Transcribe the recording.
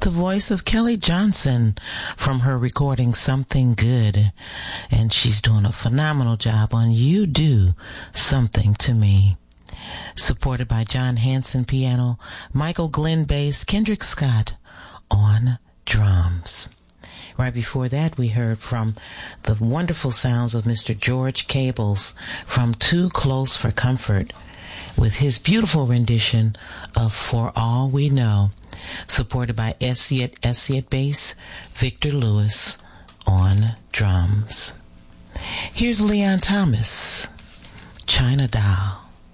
the voice of Kelly Johnson from her recording Something Good. And she's doing a phenomenal job on You Do Something to Me. Supported by John Hanson piano, Michael Glenn bass, Kendrick Scott on drums. Right before that, we heard from the wonderful sounds of Mr. George Cables from Too Close for Comfort with his beautiful rendition of For All We Know, supported by Esseat bass, Victor Lewis on drums. Here's Leon Thomas, China Doll.